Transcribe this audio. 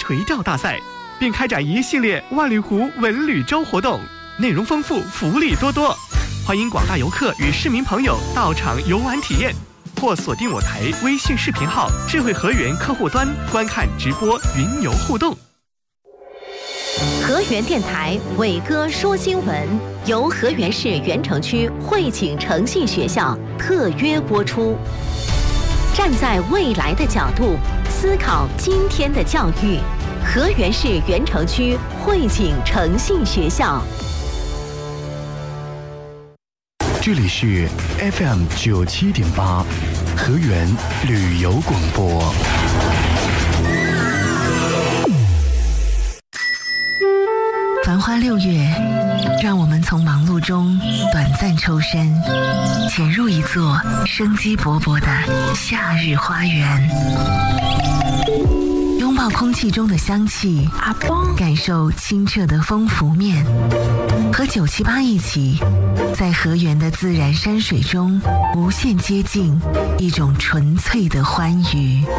垂钓大赛，并开展一系列万里湖文旅周活动，内容丰富，福利多多。欢迎广大游客与市民朋友到场游玩体验，或锁定我台微信视频号“智慧河源”客户端观看直播云游互动。 河源电台伟哥说新闻由河源市源城区汇景诚信学校特约播出。站在未来的角度思考今天的教育，河源市源城区汇景诚信学校。 这里是 FM 97.8河源旅游广播。 繁花6月，让我们从忙碌中短暂抽身，潜入一座生机勃勃的夏日花园，拥抱空气中的香气，感受清澈的风拂面，和978一起，在河源的自然山水中无限接近一种纯粹的欢愉。